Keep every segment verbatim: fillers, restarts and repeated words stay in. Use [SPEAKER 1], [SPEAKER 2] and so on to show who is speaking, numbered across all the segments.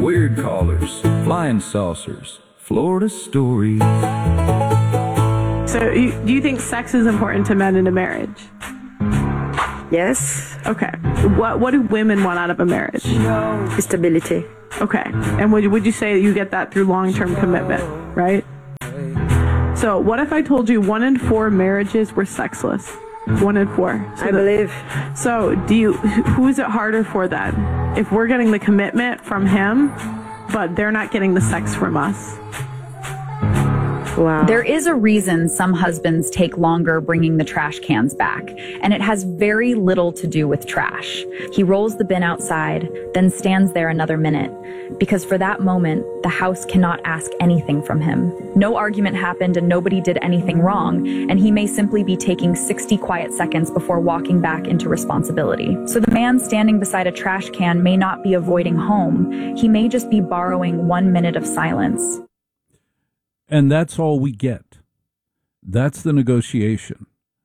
[SPEAKER 1] Weird callers, flying saucers, Florida stories.
[SPEAKER 2] So you, do you think sex is important to men in a marriage?
[SPEAKER 3] Yes.
[SPEAKER 2] Okay. What what do women want out of a marriage?
[SPEAKER 3] Stability.
[SPEAKER 2] Okay. And would, would you say that you get that through long-term commitment, right? So what if I told you one in four marriages were sexless? One in four. So
[SPEAKER 3] I
[SPEAKER 2] the,
[SPEAKER 3] believe.
[SPEAKER 2] So do you, who is it harder for then? If we're getting the commitment from him, but they're not getting the sex from us?
[SPEAKER 3] Wow.
[SPEAKER 4] There is a reason some husbands take longer bringing the trash cans back, and it has very little to do with trash. He rolls the bin outside, then stands there another minute, because for that moment, the house cannot ask anything from him. No argument happened and nobody did anything wrong, and he may simply be taking sixty quiet seconds before walking back into responsibility. So the man standing beside a trash can may not be avoiding home. He may just be borrowing one minute of silence.
[SPEAKER 5] And that's all we get. That's the negotiation.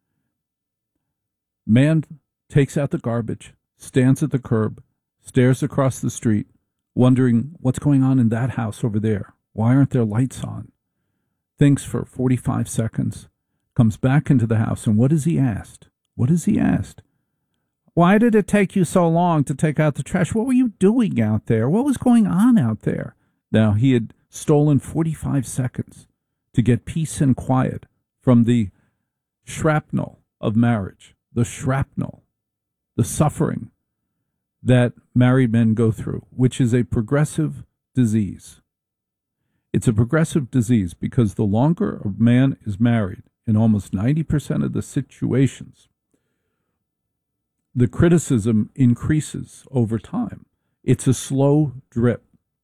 [SPEAKER 5] Man takes out the garbage, stands at the curb, stares across the street, wondering what's going on in that house over there. Why aren't there lights on? Thinks for forty-five seconds, comes back into the house, and what has he asked? What has he asked? Why did it take you so long to take out the trash? What were you doing out there? What was going on out there? Now, he had stolen forty-five seconds to get peace and quiet from the shrapnel of marriage, the shrapnel, the suffering that married men go through, which is a progressive disease. It's a progressive disease because the longer a man is married, in almost ninety percent of the situations, the criticism increases over time. It's a slow drip.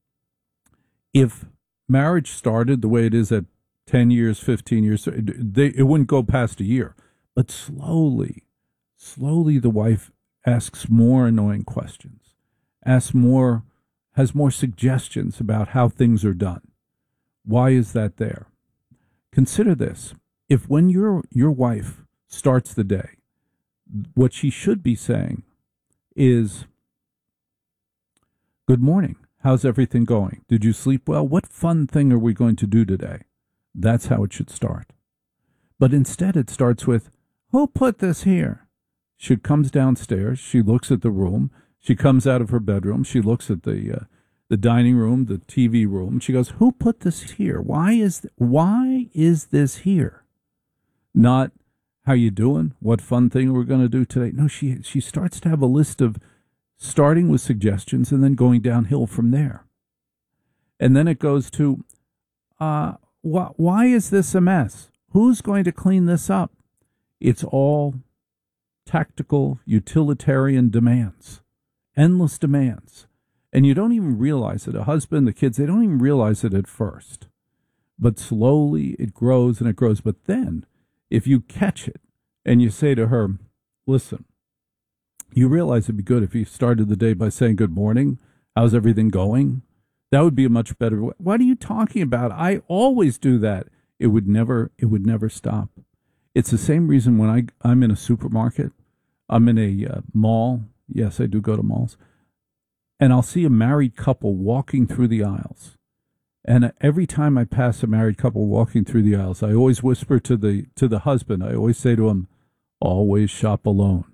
[SPEAKER 5] If marriage started the way it is at ten years, fifteen years, they, it wouldn't go past a year. But slowly, slowly the wife asks more annoying questions, asks more, has more suggestions about how things are done. Why is that there? Consider this. If when your your wife starts the day, what she should be saying is, "Good morning. How's everything going? Did you sleep well? What fun thing are we going to do today?" That's how it should start. But instead it starts with, "Who put this here?" She comes downstairs. She looks at the room. She comes out of her bedroom. She looks at the uh, the dining room, the T V room. She goes, "Who put this here? Why is th- why is this here?" Not, "How you doing? What fun thing we're going to do today?" No, she she starts to have a list of starting with suggestions and then going downhill from there. And then it goes to, uh, wh- why is this a mess? Who's going to clean this up? It's all tactical, utilitarian demands, endless demands. And you don't even realize it. A husband, the kids, they don't even realize it at first. But slowly it grows and it grows. But then, if you catch it and you say to her, "Listen, you realize it'd be good if you started the day by saying good morning. How's everything going?" That would be a much better way. "What are you talking about? I always do that." It would never, it would never stop. It's the same reason when I, I'm in a supermarket, I'm in a uh, mall. Yes, I do go to malls. And I'll see a married couple walking through the aisles. And every time I pass a married couple walking through the aisles, I always whisper to the to the husband, I always say to him, "Always shop alone."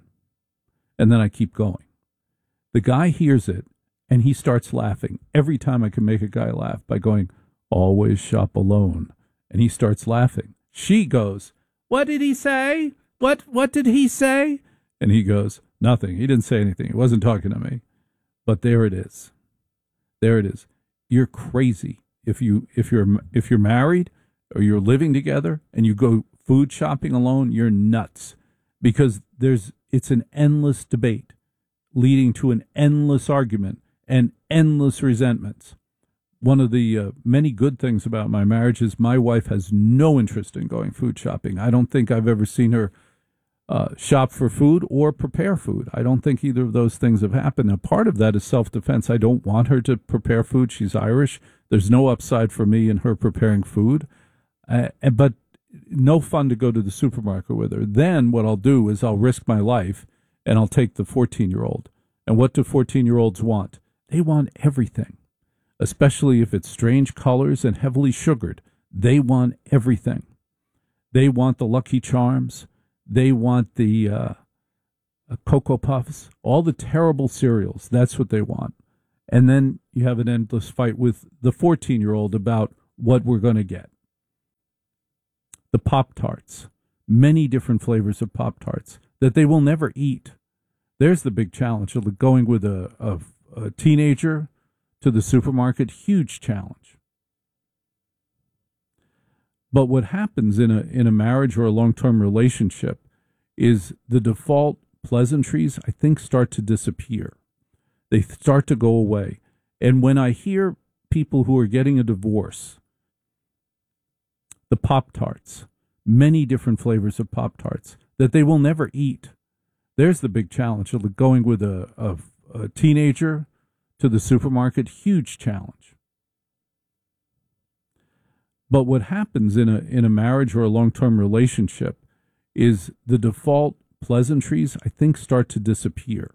[SPEAKER 5] And then I keep going. The guy hears it, and he starts laughing. Every time I can make a guy laugh by going, "Always shop alone." And he starts laughing. She goes, "What did he say? What what did he say?" And he goes, "Nothing. He didn't say anything. He wasn't talking to me." But there it is. There it is. You're crazy. If you if you're if you're married or you're living together and you go food shopping alone, you're nuts, because there's it's an endless debate leading to an endless argument and endless resentments. One of the uh, many good things about my marriage is my wife has no interest in going food shopping. I don't think I've ever seen her uh, shop for food or prepare food. I don't think either of those things have happened. Now, part of that is self-defense. I don't want her to prepare food. She's Irish. There's no upside for me in her preparing food. Uh, but no fun to go to the supermarket with her. Then what I'll do is I'll risk my life and I'll take the fourteen-year-old. And what do fourteen-year-olds want? They want everything. especially if it's strange colors and heavily sugared. They want everything. They want the Lucky Charms. They want the uh, uh, Cocoa Puffs, all the terrible cereals. That's what they want. And then you have an endless fight with the fourteen-year-old about what we're going to get. The Pop-Tarts, many different flavors of Pop-Tarts that they will never eat. There's the big challenge of going with a, a, a teenager to the supermarket. Huge challenge. But what happens in a in a marriage or a long-term relationship is the default pleasantries, I think, start to disappear. They start to go away. And when I hear people who are getting a divorce, the Pop-Tarts, many different flavors of Pop-Tarts that they will never eat. There's the big challenge of going with a, a, a teenager to the supermarket. Huge challenge. But what happens in a in a marriage or a long-term relationship is the default pleasantries, I think, start to disappear.